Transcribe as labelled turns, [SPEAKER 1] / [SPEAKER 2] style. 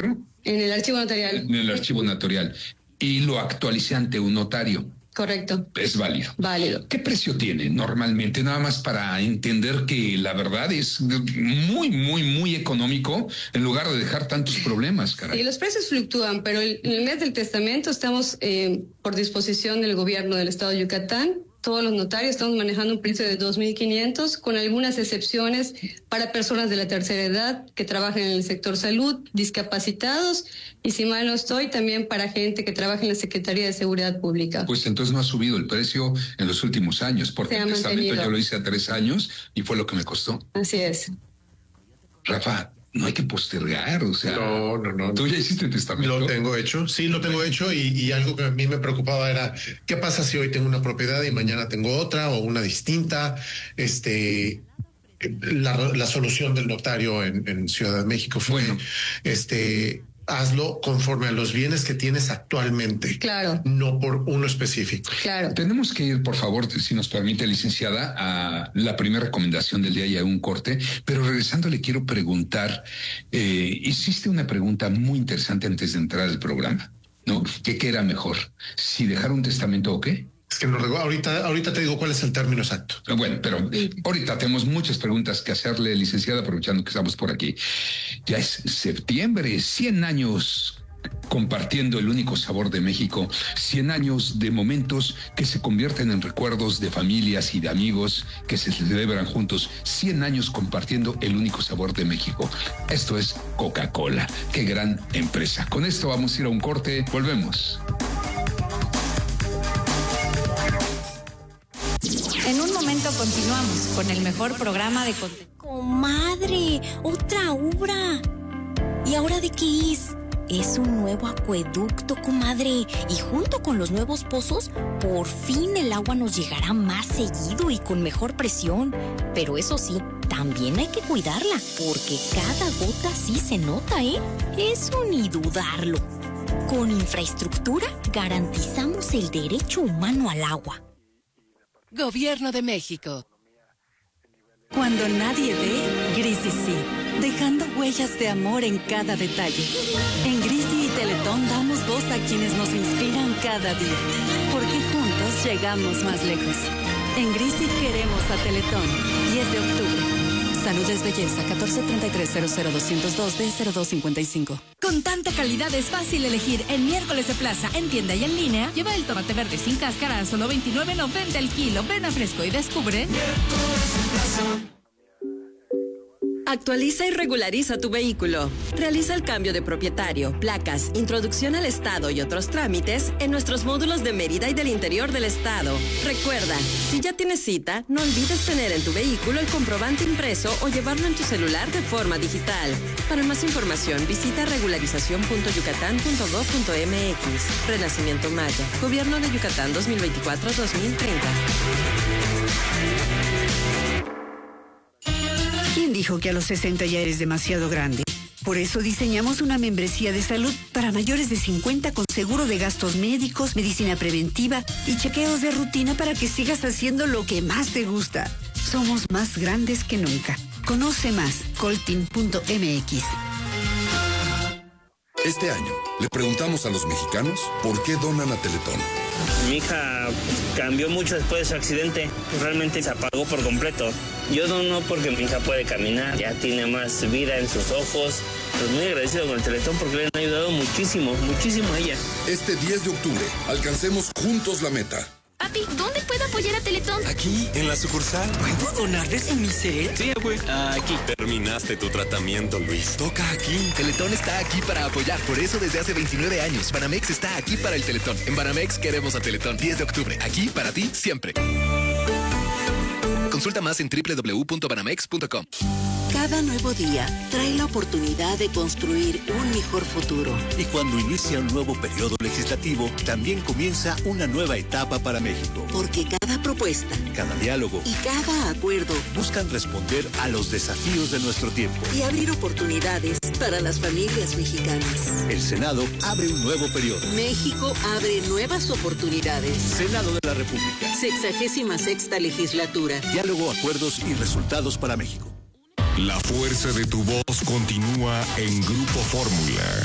[SPEAKER 1] registro.
[SPEAKER 2] En el archivo notarial.
[SPEAKER 1] En el archivo notarial. Y lo actualicé ante un notario.
[SPEAKER 2] Correcto.
[SPEAKER 1] Es válido.
[SPEAKER 2] Válido.
[SPEAKER 1] ¿Qué precio tiene normalmente? Nada más para entender que la verdad es muy, muy, muy económico en lugar de dejar tantos problemas, caray.
[SPEAKER 2] Y los precios fluctúan, pero en el mes del testamento estamos por disposición del gobierno del estado de Yucatán. Todos los notarios estamos manejando un precio de 2.500, con algunas excepciones para personas de la tercera edad que trabajan en el sector salud, discapacitados y, si mal no estoy, también para gente que trabaja en la Secretaría de Seguridad Pública.
[SPEAKER 1] Pues entonces no ha subido el precio en los últimos años, porque el testamento yo lo hice a 3 años y fue lo que me costó.
[SPEAKER 2] Así es.
[SPEAKER 1] Rafa, no hay que postergar, o sea... No. ¿Tú ya hiciste el testamento?
[SPEAKER 3] Lo tengo hecho, sí, lo tengo hecho y algo que a mí me preocupaba era, ¿qué pasa si hoy tengo una propiedad y mañana tengo otra o una distinta? La solución del notario en Ciudad de México fue, hazlo conforme a los bienes que tienes actualmente.
[SPEAKER 2] Claro.
[SPEAKER 3] No por uno específico.
[SPEAKER 2] Claro.
[SPEAKER 1] Tenemos que ir, por favor, si nos permite, licenciada, a la primera recomendación del día y a un corte. Pero regresando, le quiero preguntar, hiciste una pregunta muy interesante antes de entrar al programa, ¿no? ¿Qué era mejor? ¿Si dejar un testamento o qué?
[SPEAKER 3] Es que no ahorita te digo cuál es el término exacto.
[SPEAKER 1] Bueno, pero ahorita tenemos muchas preguntas que hacerle, licenciada, aprovechando que estamos por aquí. Ya es septiembre, 100 años compartiendo el único sabor de México, 100 años de momentos que se convierten en recuerdos de familias y de amigos que se celebran juntos, 100 años compartiendo el único sabor de México. Esto es Coca-Cola. Qué gran empresa. Con esto vamos a ir a un corte, volvemos.
[SPEAKER 4] En un momento continuamos con el mejor programa de contenido.
[SPEAKER 5] ¡Comadre! ¡Otra obra! ¿Y ahora de qué es? Es un nuevo acueducto, comadre. Y junto con los nuevos pozos, por fin el agua nos llegará más seguido y con mejor presión. Pero eso sí, también hay que cuidarla, porque cada gota sí se nota, ¿eh? Eso ni dudarlo. Con infraestructura garantizamos el derecho humano al agua.
[SPEAKER 6] Gobierno de México.
[SPEAKER 4] Cuando nadie ve, Grisi sí, dejando huellas de amor en cada detalle. En Grisi y Teletón damos voz a quienes nos inspiran cada día, porque juntos llegamos más lejos. En Grisi queremos a Teletón. 10 de octubre. Salud es belleza, 1433-00202-D0255.
[SPEAKER 7] Con tanta calidad es fácil elegir. En Miércoles de Plaza, en tienda y en línea, lleva el tomate verde sin cáscara a solo $29.90 el kilo. Ven a Fresco y descubre.
[SPEAKER 6] Miércoles de Plaza.
[SPEAKER 8] Actualiza y regulariza tu vehículo. Realiza el cambio de propietario, placas, introducción al estado y otros trámites en nuestros módulos de Mérida y del interior del estado. Recuerda, si ya tienes cita, no olvides tener en tu vehículo el comprobante impreso o llevarlo en tu celular de forma digital. Para más información, visita regularización.yucatán.gov.mx. Renacimiento Maya. Gobierno de Yucatán 2024-2030.
[SPEAKER 9] ¿Quién dijo que a los 60 ya eres demasiado grande? Por eso diseñamos una membresía de salud para mayores de 50 con seguro de gastos médicos, medicina preventiva y chequeos de rutina para que sigas haciendo lo que más te gusta. Somos más grandes que nunca. Conoce más, coltin.mx.
[SPEAKER 10] Este año le preguntamos a los mexicanos por qué donan a Teletón.
[SPEAKER 11] Mi hija cambió mucho después de su accidente, realmente se apagó por completo. Yo dono porque mi hija puede caminar, ya tiene más vida en sus ojos. Pues muy agradecido con el Teletón porque le han ayudado muchísimo, muchísimo a ella.
[SPEAKER 10] Este 10 de octubre, alcancemos juntos la meta.
[SPEAKER 5] Papi, ¿dónde puedo apoyar a Teletón?
[SPEAKER 12] Aquí, en la sucursal. ¿Puedo donar desde mi cel?
[SPEAKER 13] Sí, güey. Aquí.
[SPEAKER 12] Terminaste tu tratamiento, Luis.
[SPEAKER 13] Toca aquí. Teletón está aquí para apoyar. Por eso, desde hace 29 años, Banamex está aquí para el Teletón. En Banamex queremos a Teletón. 10 de octubre. Aquí para ti, siempre. Consulta más en www.banamex.com.
[SPEAKER 14] Cada nuevo día trae la oportunidad de construir un mejor futuro.
[SPEAKER 15] Y cuando inicia un nuevo periodo legislativo, también comienza una nueva etapa para México.
[SPEAKER 14] Porque cada propuesta,
[SPEAKER 15] cada diálogo
[SPEAKER 14] y cada acuerdo
[SPEAKER 15] buscan responder a los desafíos de nuestro tiempo
[SPEAKER 14] y abrir oportunidades para las familias mexicanas.
[SPEAKER 15] El Senado abre un nuevo periodo.
[SPEAKER 14] México abre nuevas oportunidades.
[SPEAKER 15] Senado de la República.
[SPEAKER 14] 66ª legislatura.
[SPEAKER 15] Diálogo, acuerdos y resultados para México.
[SPEAKER 16] La fuerza de tu voz continúa en Grupo Fórmula.